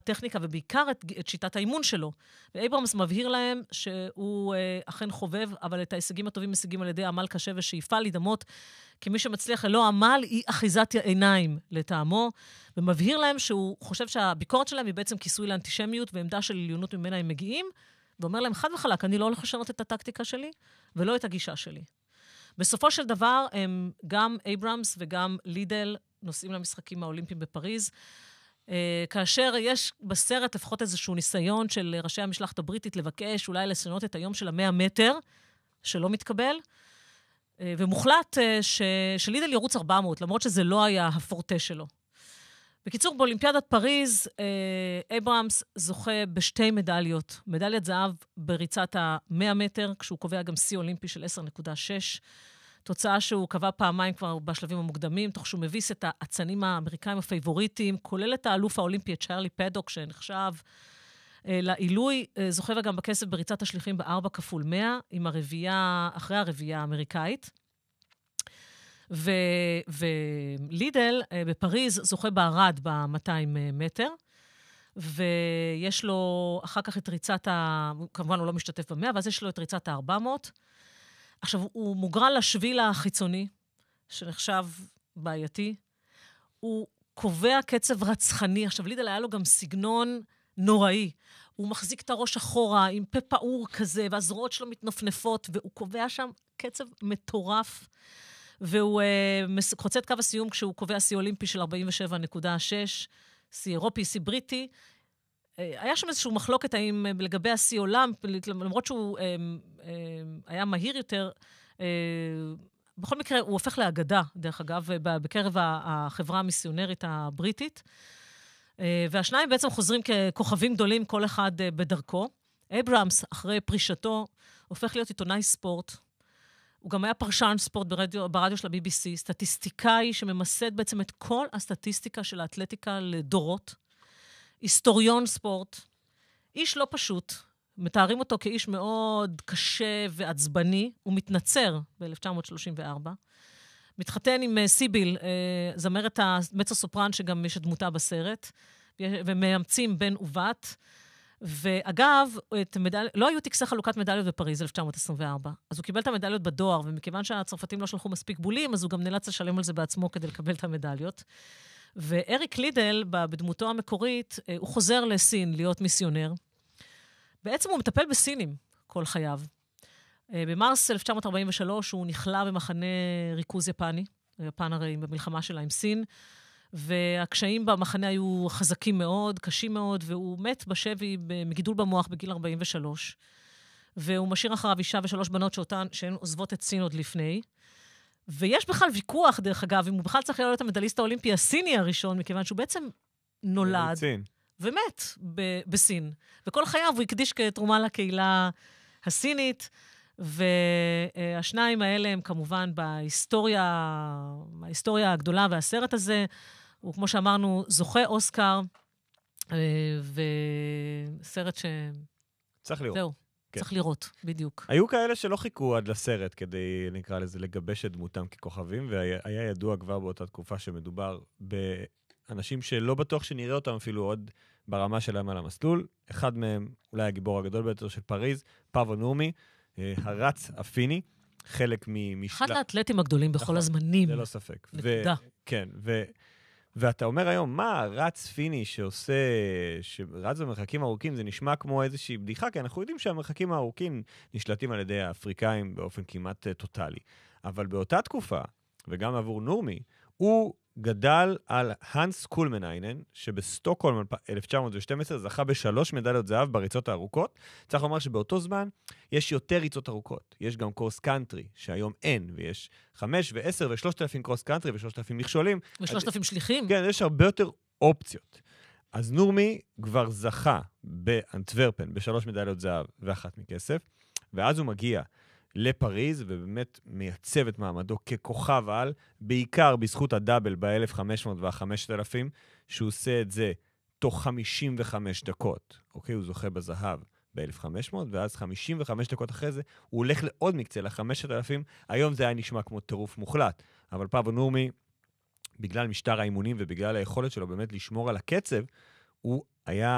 הטכניקה ובעיקר את שיטת האימון שלו. ואייברמס מבהיר להם שהוא אכן חובב, אבל את ההישגים הטובים משיגים על ידי עמל קשה ושאיפה להידמות, כי מי שמצליח ללא עמל היא אחיזת עיניים לטעמו, ומבהיר להם שהוא חושב שהביקורת שלהם היא בעצם כיסוי לאנטישמיות ועמדה של עליונות ממנה הם מגיעים, ואומר להם חד וחלק, אני לא הולך לשנות את הטקטיקה שלי ולא את הגישה שלי. בסופו של דבר, הם גם אייברמס וגם לידל נוסעים למשחקים האולימפיים בפריז, כאשר יש בסרט לפחות איזשהו ניסיון של ראשי המשלחת הבריטית לבקש אולי לשנות את היום של 100 מטר, שלא מתקבל, ומוחלט שלידל ירוץ 400, למרות שזה לא היה הפורטה שלו. בקיצור, באולימפיאדת פריז, אייברמס זוכה בשתי מדליות. מדליית זהב בריצת ה-100 מטר, כשהוא קובע גם שיא אולימפי של 10.6, תוצאה שהוא קבע פעמיים כבר בשלבים המוקדמים, תוך שהוא מביס את האצנים האמריקאים הפייבוריטיים, כולל את האלוף האולימפי, את צ'רלי פדוק, שנחשב לעילוי, זוכה גם בכסף בריצת השליחים ב4x100, עם הרביעייה, אחרי הרביעייה האמריקאית. ולידל בפריז זוכה בערד ב-200 מטר, ויש לו אחר כך את ריצת כמובן הוא לא משתתף ב-100, ואז יש לו את ריצת ה-400, עכשיו, הוא מוגרל לשביל החיצוני, שנחשב בעייתי. הוא קובע קצב רצחני. עכשיו, לידל היה לו גם סגנון נוראי. הוא מחזיק את הראש אחורה עם פה פעור כזה, והזרועות שלו מתנפנפות, והוא קובע שם קצב מטורף. והוא חוצה את קו הסיום כשהוא קובע שיא אולימפי של 47.6, שיא אירופי, שיא בריטי. היה שם איזשהו מחלוקת האם לגבי השיא עולם, למרות שהוא היה מהיר יותר, בכל מקרה הוא הופך לאגדה, דרך אגב, בקרב החברה המיסיונרית הבריטית, והשניים בעצם חוזרים ככוכבים גדולים, כל אחד בדרכו. אייברמס, אחרי פרישתו, הופך להיות עיתונאי ספורט, הוא גם היה פרשן ספורט ברדיו של ה-BBC, סטטיסטיקאי שממסד בעצם את כל הסטטיסטיקה של האתלטיקה לדורות, היסטוריון ספורט, איש לא פשוט, מתארים אותו כאיש מאוד קשה ועצבני, הוא מתנצר ב-1934, מתחתן עם סיביל, זמרת המצו סופרן שגם יש את דמותה בסרט, ומאמצים בן ובת, ואגב, לא היו טקסי חלוקת מדליות בפריז 1924, אז הוא קיבל את המדליות בדואר, ומכיוון שהצרפתים לא שלחו מספיק בולים, אז הוא גם נאלץ לשלם על זה בעצמו כדי לקבל את המדליות. ואריק לידל, בדמותו המקורית, הוא חוזר לסין להיות מיסיונר. בעצם הוא מטפל בסינים כל חייו. במרס 1943 הוא נכלא במחנה ריכוז יפני, יפן הרי במלחמה שלה עם סין, והקשיים במחנה היו חזקים מאוד, קשים מאוד, והוא מת בשבי מגידול במוח בגיל 43, והוא משאיר אחריו אישה ו3 בנות שהן עוזבות את סין עוד לפני, ויש בכלל ויכוח, דרך אגב, אם הוא בכלל צריך להיות המדליסט האולימפי הסיני הראשון, מכיוון שהוא בעצם נולד ומת בסין. וכל חייו הוא הקדיש כתרומה לקהילה הסינית, והשניים האלה הם כמובן בהיסטוריה הגדולה והסרט הזה, הוא כמו שאמרנו, זוכה אוסקר, וסרט צריך לראות. זהו. כן. צריך לראות, בדיוק. היו כאלה שלא חיכו עד לסרט כדי, נקרא לזה, לגבש את דמותם ככוכבים, והיה ידוע כבר באותה תקופה שמדובר באנשים שלא בטוח שנראה אותם אפילו עוד ברמה שלהם על המסלול. אחד מהם, אולי הגיבור הגדול ביותר של פריז, פאבו נורמי, הרץ הפיני, חלק אחד האתלטים הגדולים בכל הזמנים. זה לא ספק. נקודה. כן, ואתה אומר היום, מה רץ פיני שרץ במרחקים ארוכים, זה נשמע כמו איזושהי בדיחה, כי אנחנו יודעים שהמרחקים הארוכים נשלטים על ידי האפריקאים באופן כמעט טוטלי. אבל באותה תקופה, וגם עבור נורמי, הוא גדל על הנס קולמניינן, שבסטוקהולם 1912 זכה ב3 מדליות זהב בריצות הארוכות. צריך לומר שבאותו זמן יש יותר ריצות ארוכות. יש גם קורס קאנטרי, שהיום אין, ויש 5 ו10 ו3,000 קורס קאנטרי ו3,000 מכשולים. ו3,000 שליחים. כן, יש הרבה יותר אופציות. אז נורמי כבר זכה באנטוורפן ב3 מדליות זהב ואחת מכסף, ואז הוא מגיע לפריז, ובאמת מייצב את מעמדו ככוכב על, בעיקר בזכות הדאבל ב-1500 וה-5000, שהוא עושה את זה תוך 55 דקות. אוקיי, הוא זוכה בזהב ב-1500, ואז 55 דקות אחרי זה, הוא הולך לעוד מקצה ל-5000, היום זה היה נשמע כמו טירוף מוחלט. אבל פאבו נורמי, בגלל משטר האימונים ובגלל היכולת שלו באמת לשמור על הקצב, הוא היה